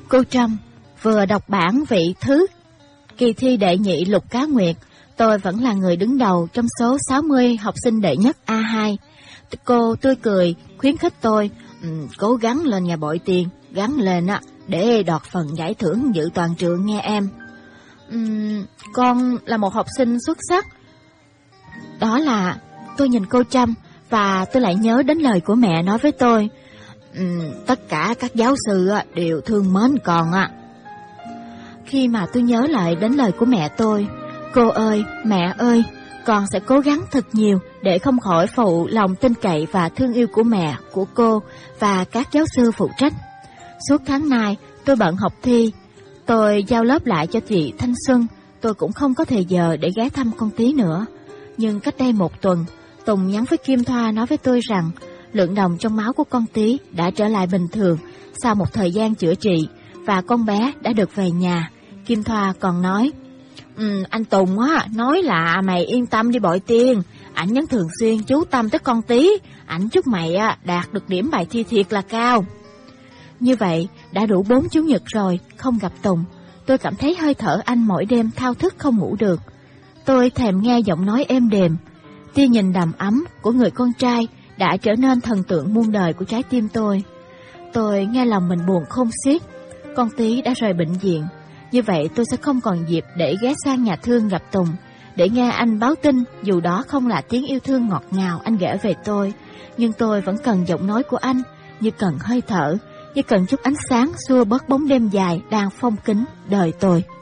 Cô Trâm vừa đọc bản vị thứ kỳ thi đệ nhị Lục Cá Nguyệt. Tôi vẫn là người đứng đầu trong số 60 học sinh đệ nhất A2. Cô tươi cười khuyến khích tôi, cố gắng lên nhà bội tiền, gắng lên á để đoạt phần giải thưởng dự toàn trường nghe em. Con là một học sinh xuất sắc. Đó là tôi nhìn cô Trâm và tôi lại nhớ đến lời của mẹ nói với tôi. Tất cả các giáo sư đều thương mến con ạ. Khi mà tôi nhớ lại đến lời của mẹ tôi, cô ơi, mẹ ơi, con sẽ cố gắng thật nhiều để không khỏi phụ lòng tin cậy và thương yêu của mẹ, của cô và các giáo sư phụ trách. Suốt tháng nay tôi bận học thi, tôi giao lớp lại cho chị Thanh Xuân, tôi cũng không có thời giờ để ghé thăm con Tí nữa. Nhưng cách đây một tuần, Tùng nhắn với Kim Thoa nói với tôi rằng lượng đồng trong máu của con Tí đã trở lại bình thường sau một thời gian chữa trị và con bé đã được về nhà. Kim Thoa còn nói, anh Tùng á, nói là mày yên tâm đi bội tiên, ảnh vẫn thường xuyên chú tâm tới con Tí, ảnh chúc mày đạt được điểm bài thi thiệt là cao. Như vậy, đã đủ 4 chủ nhật rồi, không gặp Tùng. Tôi cảm thấy hơi thở anh mỗi đêm thao thức không ngủ được. Tôi thèm nghe giọng nói êm đềm, tia nhìn đầm ấm của người con trai đã trở nên thần tượng muôn đời của trái tim tôi. Tôi nghe lòng mình buồn khôn xiết. Con Tí đã rời bệnh viện. Như vậy tôi sẽ không còn dịp để ghé sang nhà thương gặp Tùng, để nghe anh báo tin, dù đó không là tiếng yêu thương ngọt ngào anh gửi về tôi. Nhưng tôi vẫn cần giọng nói của anh, như cần hơi thở, như cần chút ánh sáng xua bớt bóng đêm dài đang phong kín đời tôi.